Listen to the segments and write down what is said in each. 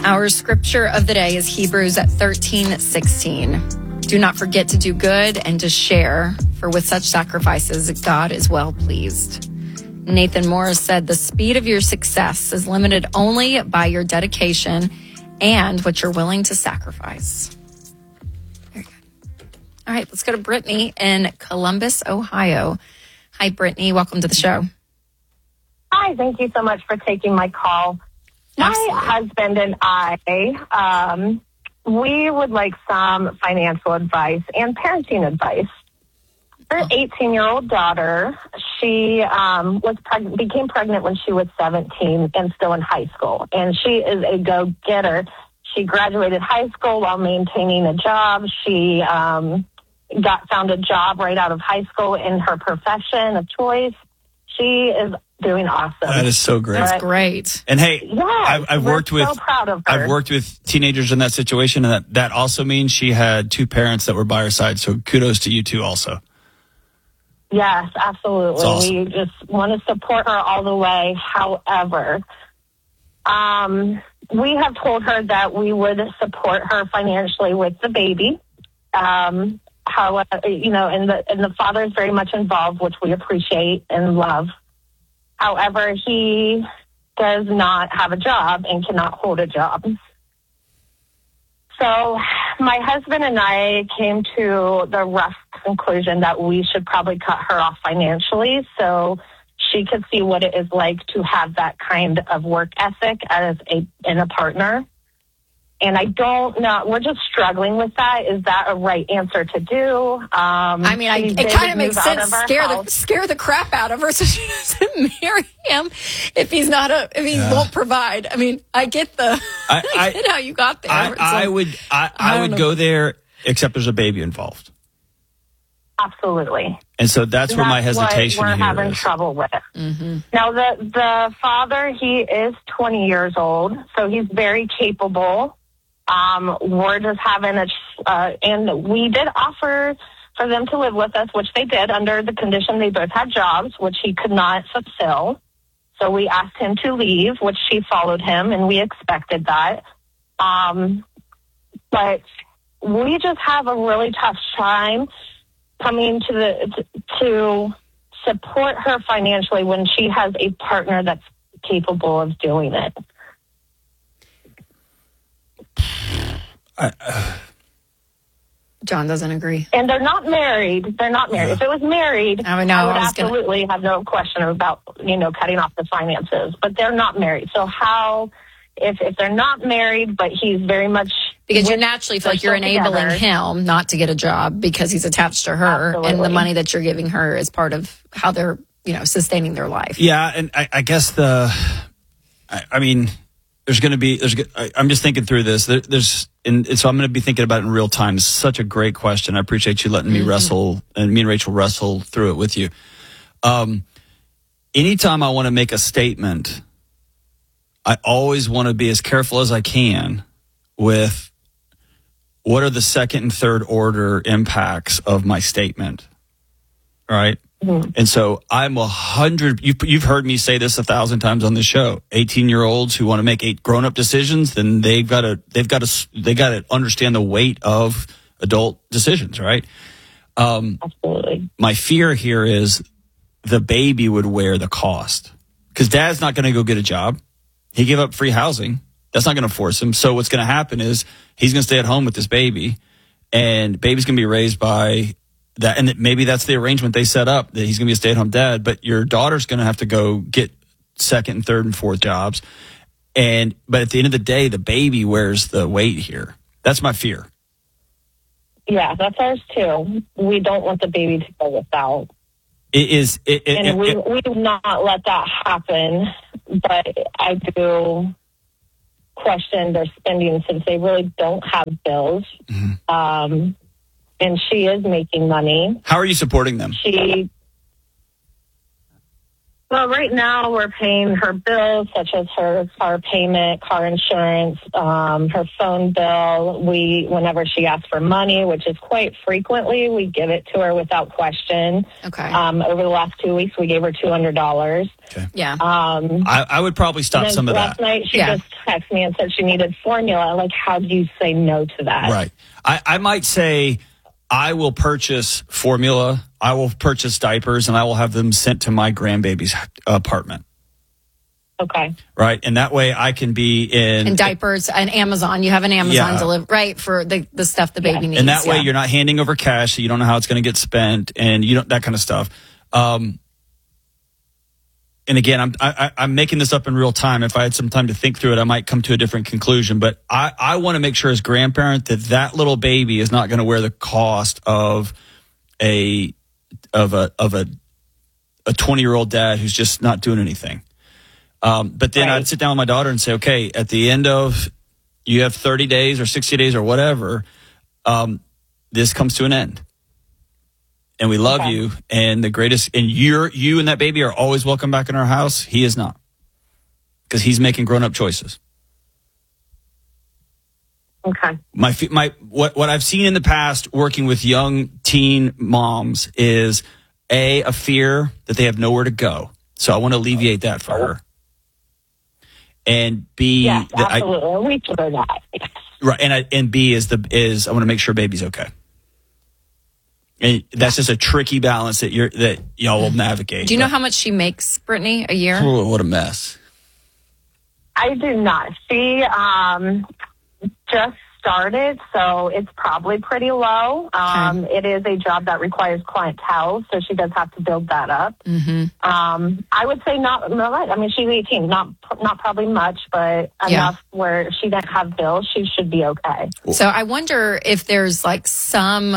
Our scripture of the day is Hebrews 13:16. Do not forget to do good and to share, for with such sacrifices, God is well pleased. Nathan Morris said, the speed of your success is limited only by your dedication and what you're willing to sacrifice. Very good. All right, let's go to Brittany in Columbus, Ohio. Hi, Brittany. Welcome to the show. Hi, thank you so much for taking my call. Absolutely. My husband and I, we would like some financial advice and parenting advice. Her 18-year-old daughter, she became pregnant when she was 17 and still in high school. And she is a go-getter. She graduated high school while maintaining a job. She found a job right out of high school in her profession of choice. She is doing awesome. That is so great. That's great. And hey, yes, I've worked with so proud of her. I've worked with teenagers in that situation, and that also means she had two parents that were by her side. So kudos to you two also. Yes, absolutely. Awesome. We just want to support her all the way. However, we have told her that we would support her financially with the baby. However, and the father is very much involved, which we appreciate and love. However, he does not have a job and cannot hold a job. So my husband and I came to the rough conclusion that we should probably cut her off financially so she could see what it is like to have that kind of work ethic in a partner. And I don't know. We're just struggling with that. Is that a right answer to do? It kind of makes sense. Scare the crap out of her so she doesn't marry him if he won't provide. I mean, I get I get how you got there. I would go there, except there's a baby involved. Absolutely. And so that's where my hesitation what we're here having is. trouble with. Mm-hmm. Now, the father, he is 20 years old, so he's very capable. We're just having and we did offer for them to live with us, which they did under the condition they both had jobs, which he could not fulfill. So we asked him to leave, which she followed him, and we expected that. But we just have a really tough time coming to support her financially when she has a partner that's capable of doing it. John doesn't agree. And they're not married. They're not married. If it was married, I would absolutely have no question about, cutting off the finances. But they're not married. So how, if they're not married, but he's very much... Because you naturally feel like you're enabling him not to get a job because he's attached to her. Absolutely. And the money that you're giving her is part of how they're, sustaining their life. Yeah, and I guess I'm just thinking through this. So I'm going to be thinking about it in real time. It's such a great question. I appreciate you letting me wrestle, and me and Rachel wrestle through it with you. Anytime I want to make a statement, I always want to be as careful as I can with what are the second and third order impacts of my statement. All right. Mm-hmm. And so I'm 100. You've heard me say this 1,000 times on the show. 18-year-olds who want to make grown-up decisions, then they've got to understand the weight of adult decisions, right? Absolutely. My fear here is the baby would wear the cost because dad's not going to go get a job. He gave up free housing. That's not going to force him. So what's going to happen is he's going to stay at home with this baby, and baby's going to be raised by that, and maybe that's the arrangement they set up, that he's going to be a stay-at-home dad, but your daughter's going to have to go get second and third and fourth jobs. But at the end of the day, the baby wears the weight here. That's my fear. Yeah, that's ours too. We don't want the baby to go without. We do not let that happen, but I do question their spending since they really don't have bills. Mm-hmm. And she is making money. How are you supporting them? Well, right now we're paying her bills, such as her car payment, car insurance, her phone bill. Whenever she asks for money, which is quite frequently, we give it to her without question. Okay. Over the last 2 weeks, we gave her $200. Okay. Yeah. I would probably stop some of last that. night, she just texted me and said she needed formula. Like, how do you say no to that? Right. I might say, I will purchase formula, I will purchase diapers, and I will have them sent to my grandbaby's apartment. Okay. Right. And that way I can be in. And diapers and Amazon. You have an Amazon delivery, right, for the stuff the baby needs. And that way you're not handing over cash, so you don't know how it's going to get spent, and you don't, that kind of stuff. And again, I'm making this up in real time. If I had some time to think through it, I might come to a different conclusion. But I want to make sure as grandparent that little baby is not going to wear the cost of a 20-year-old dad who's just not doing anything. But then I'd sit down with my daughter and say, okay, at the end of, you have 30 days or 60 days or whatever, this comes to an end. And we love you, and you and that baby are always welcome back in our house. He is not, because he's making grown-up choices. Okay. What I've seen in the past working with young teen moms is a fear that they have nowhere to go. So I want to alleviate that for her. And B, yes, absolutely. We should do that. Yes. Right, and B is I want to make sure baby's okay. And that's just a tricky balance that y'all will navigate. Do you know how much she makes, Brittany, a year? Oh, what a mess. I do not. She just started, so it's probably pretty low. It is a job that requires clientele, so she does have to build that up. Mm-hmm. I would say not much. I mean, she's 18, not probably much, but enough where she doesn't have bills. She should be okay. So I wonder if there's like some.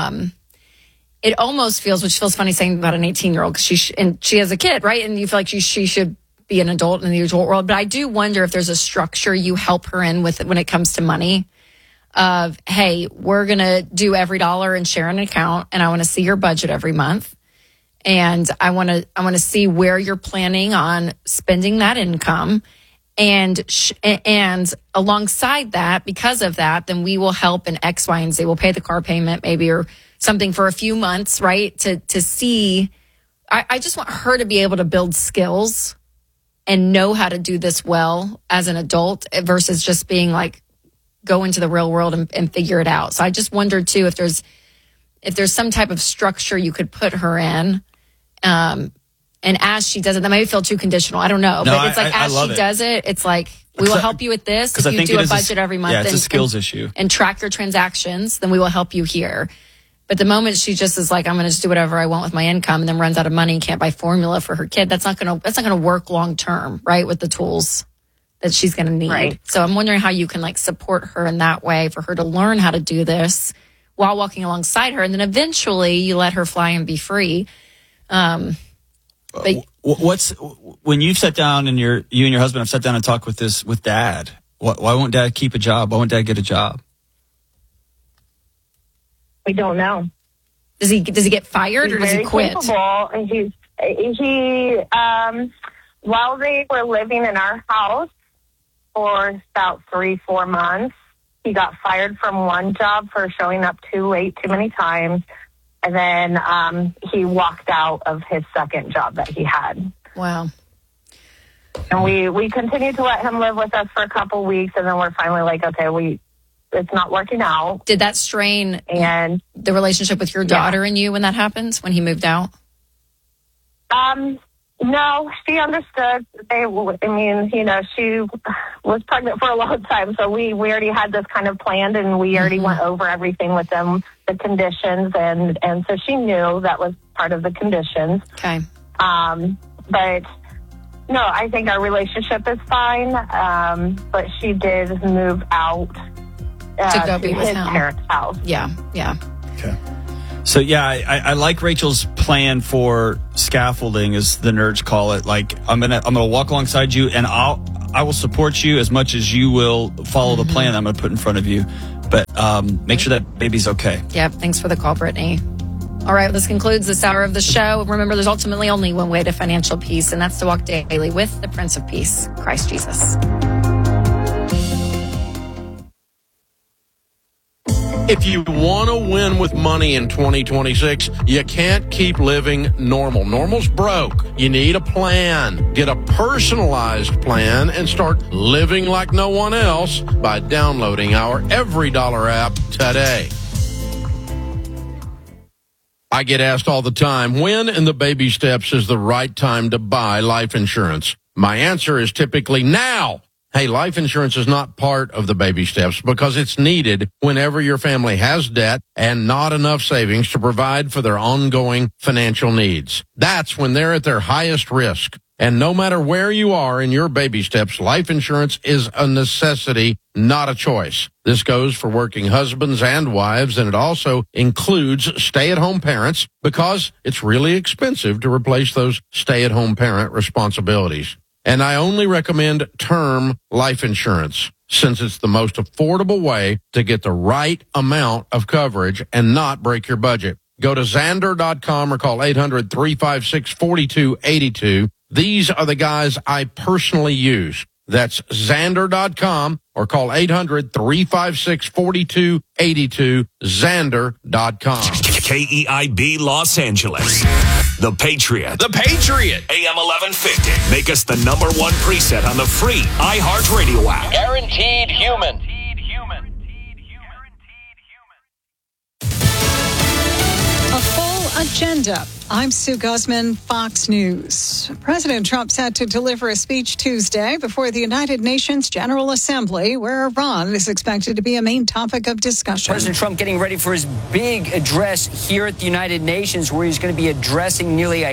It almost feels, which feels funny saying about an 18-year-old, because she has a kid, right? And you feel like she should be an adult in the adult world. But I do wonder if there's a structure you help her in with when it comes to money. Of, hey, we're gonna do every dollar and share an account, and I want to see your budget every month, and I want to see where you're planning on spending that income, and alongside that, because of that, then we will help in X, Y, and Z. We'll pay the car payment, maybe, or something for a few months, right? To see, I just want her to be able to build skills and know how to do this well as an adult versus just being like, go into the real world and figure it out. So I just wondered too, if there's some type of structure you could put her in. And as she does it, that might feel too conditional. I don't know. But it's like, as she does it, it's like, we will help you with this. If you do a budget every month. Yeah, it's a skills issue. And track your transactions, then we will help you here. But the moment she just is like, I'm going to just do whatever I want with my income, and then runs out of money and can't buy formula for her kid, that's not going to work long term, right? With the tools that she's going to need. Right. So I'm wondering how you can like support her in that way for her to learn how to do this while walking alongside her. And then eventually you let her fly and be free. But when you've sat down and you and your husband have sat down and talked with dad, why won't dad keep a job? Why won't dad get a job? We don't know. Does he get fired or does he quit? Capable. He while they were living in our house for about 3-4 months, he got fired from one job for showing up too late too many times. And then he walked out of his second job that he had. Wow. And we continued to let him live with us for a couple weeks, and then we're finally like, okay, it's not working out. Did that strain the relationship with your daughter and you when that happened, when he moved out? No, she understood. She was pregnant for a long time, so we already had this kind of planned, and we already went over everything with them, the conditions, and so she knew that was part of the conditions. Okay. But no, I think our relationship is fine. But she did move out to go be with his him. Parents' house. Yeah. Okay. So yeah, I like Rachel's plan for scaffolding, as the nerds call it. Like, I'm gonna walk alongside you, and I will support you as much as you will follow the plan I'm gonna put in front of you. But make sure that baby's okay. Yeah. Thanks for the call, Brittany. All right, this concludes this hour of the show. Remember, there's ultimately only one way to financial peace, and that's to walk daily with the Prince of Peace, Christ Jesus. If you want to win with money in 2026, you can't keep living normal. Normal's broke. You need a plan. Get a personalized plan and start living like no one else by downloading our EveryDollar app today. I get asked all the time, when in the baby steps is the right time to buy life insurance? My answer is typically now. Hey, life insurance is not part of the baby steps because it's needed whenever your family has debt and not enough savings to provide for their ongoing financial needs. That's when they're at their highest risk. And no matter where you are in your baby steps, life insurance is a necessity, not a choice. This goes for working husbands and wives, and it also includes stay-at-home parents because it's really expensive to replace those stay-at-home parent responsibilities. And I only recommend term life insurance since it's the most affordable way to get the right amount of coverage and not break your budget. Go to Xander.com or call 800-356-4282. These are the guys I personally use. That's Xander.com or call 800-356-4282, Xander.com. KEIB Los Angeles. The Patriot. The Patriot. AM 1150. Make us the number one preset on the free iHeartRadio app. Guaranteed human. A full agenda. I'm Sue Guzman, Fox News. President Trump set to deliver a speech Tuesday before the United Nations General Assembly, where Iran is expected to be a main topic of discussion. President Trump getting ready for his big address here at the United Nations, where he's going to be addressing nearly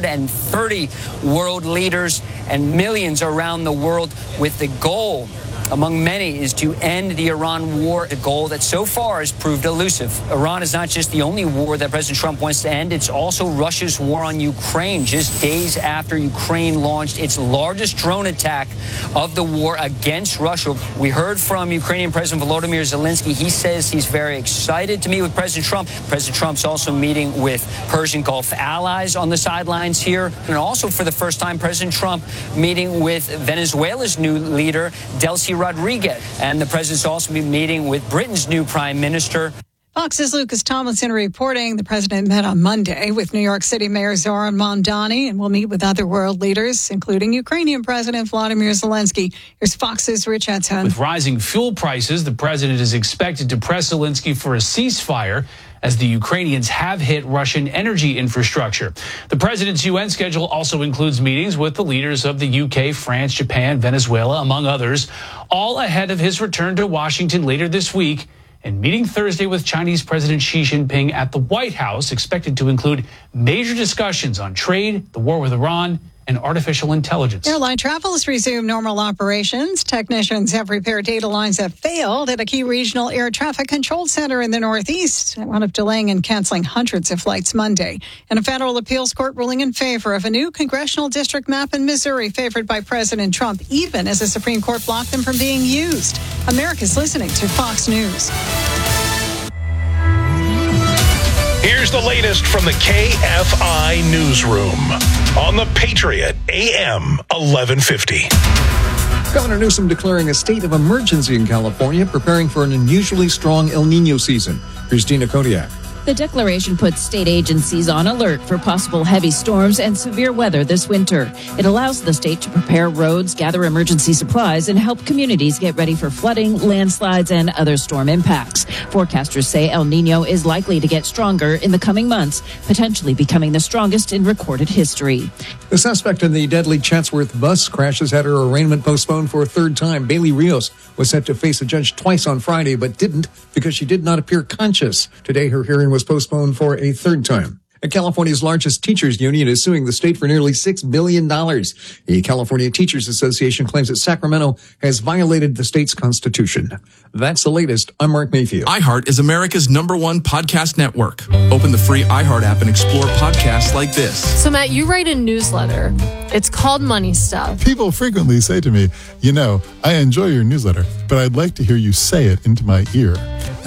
130 world leaders and millions around the world with the goal, among many, is to end the Iran war, a goal that so far has proved elusive. Iran is not just the only war that President Trump wants to end, it's also Russia's war on Ukraine, just days after Ukraine launched its largest drone attack of the war against Russia. We heard from Ukrainian President Volodymyr Zelensky. He says he's very excited to meet with President Trump. President Trump's also meeting with Persian Gulf allies on the sidelines here. And also for the first time, President Trump meeting with Venezuela's new leader, Delcy Rodriguez. And the president's also be meeting with Britain's new prime minister. Fox's Lucas Tomlinson reporting the president met on Monday with New York City Mayor Zoran Mamdani and will meet with other world leaders, including Ukrainian President Volodymyr Zelensky. Here's Fox's Rich Edson. With rising fuel prices, the president is expected to press Zelensky for a ceasefire as the Ukrainians have hit Russian energy infrastructure. The president's UN schedule also includes meetings with the leaders of the UK, France, Japan, Venezuela, among others, all ahead of his return to Washington later this week and meeting Thursday with Chinese President Xi Jinping at the White House, expected to include major discussions on trade, the war with Iran, and artificial intelligence. Airline travel has resumed normal operations. Technicians have repaired data lines that failed at a key regional air traffic control center in the Northeast. It wound up delaying and canceling hundreds of flights Monday. And a federal appeals court ruling in favor of a new congressional district map in Missouri favored by President Trump, even as the Supreme Court blocked them from being used. America's listening to Fox News. Here's the latest from the KFI Newsroom on the Patriot AM 1150. Governor Newsom declaring a state of emergency in California, preparing for an unusually strong El Nino season. Here's Dina Kodiak. The declaration puts state agencies on alert for possible heavy storms and severe weather this winter. It allows the state to prepare roads, gather emergency supplies, and help communities get ready for flooding, landslides, and other storm impacts. Forecasters say El Nino is likely to get stronger in the coming months, potentially becoming the strongest in recorded history. The suspect in the deadly Chatsworth bus crash has had her arraignment postponed for a third time. Bailey Rios was set to face a judge twice on Friday, but didn't because she did not appear conscious. Today, her hearing was postponed for a third time. California's largest teachers union is suing the state for nearly $6 billion. The California Teachers Association claims that Sacramento has violated the state's constitution. That's the latest. I'm Mark Mayfield. iHeart is America's #1 podcast network. Open the free iHeart app and explore podcasts like this. So, Matt, you write a newsletter. It's called Money Stuff. People frequently say to me, I enjoy your newsletter, but I'd like to hear you say it into my ear.